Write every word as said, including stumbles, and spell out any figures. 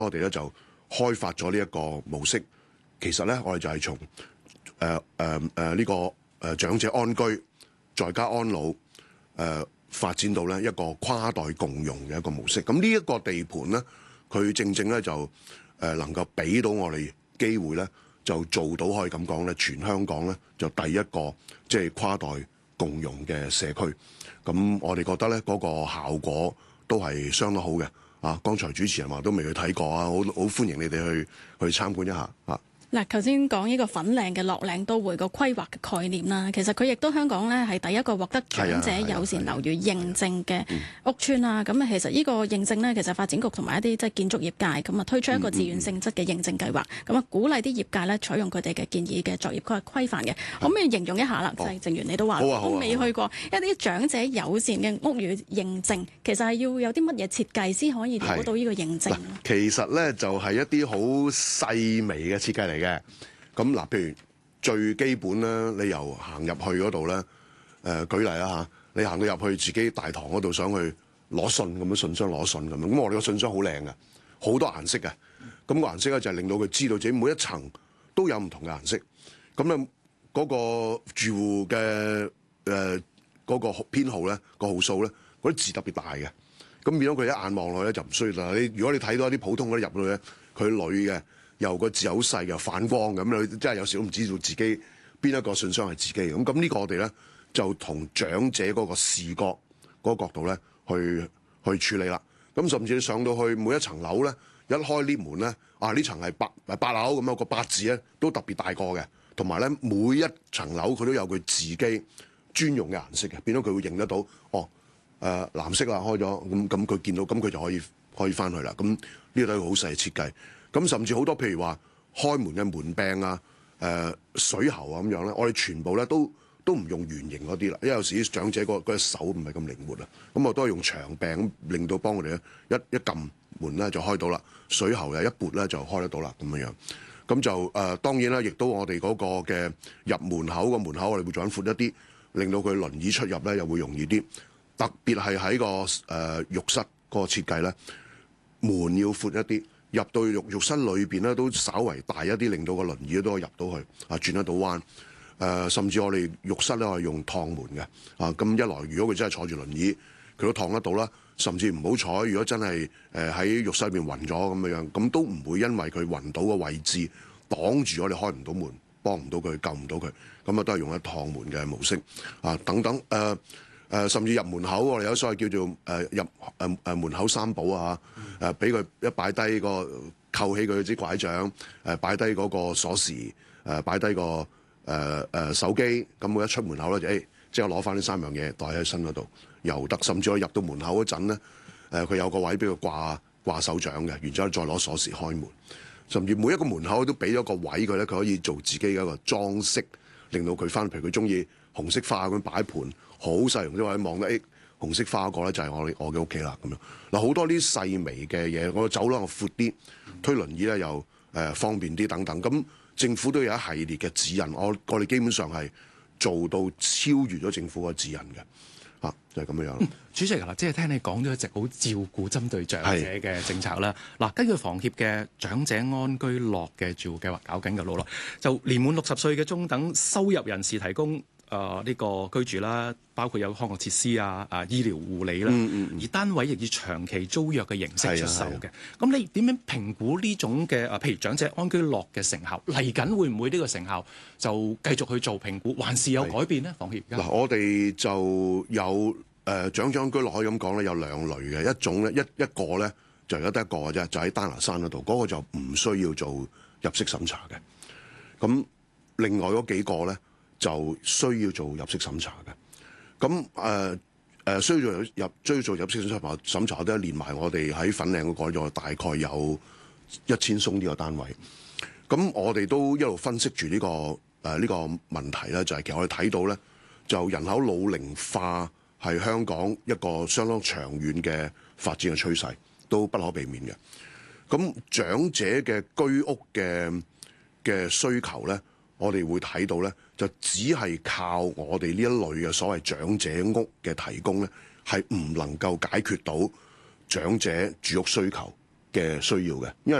我哋咧就開發咗呢一個模式。其實咧，我哋就係從誒誒誒呢個誒、呃、長者安居、在家安老誒、呃、發展到咧一個跨代共融嘅一個模式。咁呢一個地盤咧，佢正正咧就誒、呃、能夠俾到我哋機會咧，就做到可以咁講咧，全香港咧就第一個即係、就是、跨代共融嘅社區。咁我哋覺得咧嗰、那個效果都係相當好嘅。啊，剛才主持人話都未去睇過啊，好好歡迎你哋去去參觀一下啊。 嗱，頭先講呢個粉嶺嘅樂嶺都會個規劃嘅概念啦，其實佢亦都香港咧係第一個獲得長者友善樓宇認證嘅屋邨啊。咁啊，其實呢個認證咧，其實發展局同埋一啲即係建築業界咁啊，推出一個自願性質嘅認證計劃，咁啊鼓勵啲業界咧採用佢哋嘅建議嘅作業規規範嘅。可唔可以形容一下啦？就係正如你都話，都未去過一啲長者友善嘅屋宇認證，其實係要有啲乜嘢設計先可以攞到呢個認證？ 其實咧就係一啲好細微嘅設計嚟。嘅咁嗱，譬如最基本咧，你由行入去嗰度咧，誒、呃、舉例啦嚇，你行到入去自己大堂嗰度，想去攞信咁樣，信箱攞信咁樣，咁我哋個信箱好靚嘅，好多顏色嘅，咁、那個顏色咧就係令到佢知道自己每一層都有唔同嘅顏色，咁咧嗰個住戶嘅誒嗰個編號咧，個號數咧，嗰啲字特別大嘅，咁變咗佢一眼望落咧就唔需要啦。你如果你睇到一啲普通嗰啲入去咧，佢女嘅。又個字好細嘅反光咁，你真係有時都唔知道自己邊一個信箱係自己嘅。咁咁呢個我哋咧就同長者嗰個視覺嗰個角度咧去去處理啦。咁甚至你上到去每一層樓咧，一開 lift 門咧，啊呢層係八八樓咁樣，個八字咧都特別大個嘅，同埋咧每一層樓佢都有佢自己專用嘅顏色嘅，變咗佢會認得到哦誒、呃、藍色啦開咗，咁咁佢見到咁佢就可以可以翻去啦。咁呢個都係好細嘅設計。咁甚至好多譬如話開門嘅門柄啊、誒、呃、水喉啊咁樣咧，我哋全部咧都都唔用圓形嗰啲啦，因為有時啲長者個嗰隻手唔係咁靈活啊，咁我都係用長柄令到幫我哋咧一一撳門咧就開到啦，水喉又一撥咧就開得到啦咁樣樣。咁就誒、呃、當然啦，亦都我哋嗰個嘅入門口個門口我哋會做緊闊一啲，令到佢輪椅出入咧又會容易啲。特別係喺個誒、呃、浴室個設計咧，門要闊一啲。入到浴浴室裏邊咧，都稍為大一啲，令到個輪椅都可以入到去啊，轉得到彎。誒、呃，甚至我哋浴室咧係用趟門嘅啊。咁一來，如果佢真係坐住輪椅，佢都趟得到啦。甚至唔好彩，如果真係誒喺浴室裏邊暈咗咁樣，咁都唔會因為佢暈到個位置擋住我哋開唔到門，幫唔到佢，救唔到佢。咁啊，都係用一趟門嘅模式啊。等等誒。呃誒、呃、甚至入門口，我哋有所謂叫做誒、呃、入誒誒、呃、門口三寶啊，誒俾佢一擺低個扣起佢支拐杖，誒擺低嗰個鎖匙，誒擺低個誒誒、呃呃、手機，咁我一出門口咧就誒即刻攞翻呢三樣嘢袋喺身嗰度，又得。甚至我入到門口嗰陣咧，誒、呃、佢有個位俾佢掛掛手掌嘅，然之後再攞鎖匙開門。甚至每一個門口都俾咗個位佢咧，佢可以做自己嘅一個裝飾，令到佢翻。譬如佢中意紅色花咁擺盤。好細紅色或者望到誒紅色花嗰個咧就係我我嘅屋企啦咁樣。嗱，好多啲細微嘅嘢，我走廊又闊啲，推輪椅咧又誒、呃、方便啲等等。咁政府都有一系列嘅指引，我我哋基本上係做到超越咗政府嘅指引嘅，啊就係、是、咁樣樣、嗯。 主席啊，即係聽你講咗一直好照顧針對長者嘅政策啦。嗱，根據房協嘅長者安居樂嘅住戶計劃搞緊嘅路咯，就年滿六十歲嘅中等收入人士提供。誒、呃、呢、這個居住啦，包括有康樂設施啊、啊醫療護理啦，嗯嗯嗯而單位亦以長期租約嘅形式出售嘅。咁你點樣評估呢種嘅誒，譬如長者安居樂嘅成效？嚟緊會唔會呢個成效就繼續去做評估，還是有改變呢？房協而家嗱， 我哋就有誒、呃、長者安居樂可以咁講咧，有兩類嘅，一種咧一一個咧就有得一個嘅啫，就喺丹拿山嗰度，嗰、那個就唔需要做入息審查嘅。咁另外嗰幾個咧。就需要做入息審查嘅，咁誒誒需要做入需要做入息審查審查都連埋我哋喺粉嶺嗰個，就大概有一千宗呢個單位。咁我哋都一路分析住呢、這個誒呢、呃這個問題咧，就係、是、其實我哋睇到咧，就人口老齡化係香港一個相當長遠嘅發展嘅趨勢，都不可避免嘅。咁長者嘅居屋嘅嘅需求咧，我哋會睇到咧。就只係靠我哋呢一類嘅所謂長者屋嘅提供咧，係唔能夠解決到長者住屋需求嘅需要嘅，因為